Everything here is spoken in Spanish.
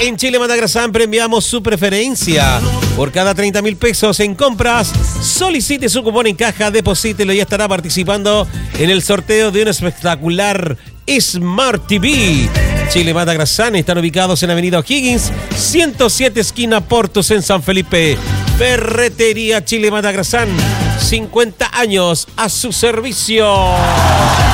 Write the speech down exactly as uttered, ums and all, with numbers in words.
En Chile Madagrasán premiamos su preferencia. Por cada treinta mil pesos en compras, solicite su cupón en caja, deposítelo y estará participando en el sorteo de un espectacular Smart T V. Chile Madagrasán están ubicados en Avenida O'Higgins, ciento siete, esquina Portos, en San Felipe. Ferretería Chile Madagrasán, cincuenta años a su servicio.